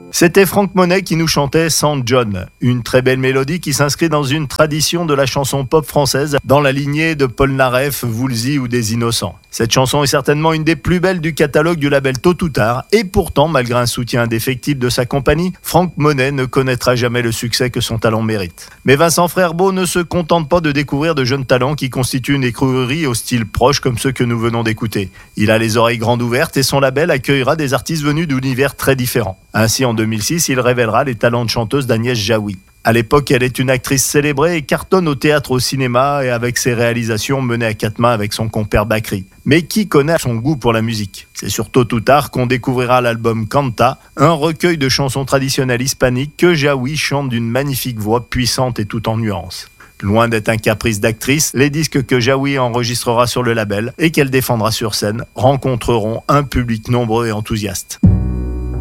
C'était Franck Monet qui nous chantait Saint John, une très belle mélodie qui s'inscrit dans une tradition de la chanson pop française, dans la lignée de Paul Naref, Woolsey ou des Innocents. Cette chanson est certainement une des plus belles du catalogue du label Tôt ou Tard, et pourtant, malgré un soutien indéfectible de sa compagnie, Franck Monet ne connaîtra jamais le succès que son talent mérite. Mais Vincent Frerbeau ne se contente pas de découvrir de jeunes talents qui constituent une écurie au style proche comme ceux que nous venons d'écouter. Il a les oreilles grandes ouvertes et son label accueillera des artistes venus d'univers très différents. Ainsi, en 2006, il révélera les talents de chanteuse d'Agnès Jaoui. À l'époque, elle est une actrice célébrée et cartonne au théâtre, au cinéma et avec ses réalisations menées à quatre mains avec son compère Bakri. Mais qui connaît son goût pour la musique ? C'est sur Tôt ou Tard qu'on découvrira l'album Canta, un recueil de chansons traditionnelles hispaniques que Jaoui chante d'une magnifique voix puissante et tout en nuances. Loin d'être un caprice d'actrice, les disques que Jaoui enregistrera sur le label et qu'elle défendra sur scène rencontreront un public nombreux et enthousiaste.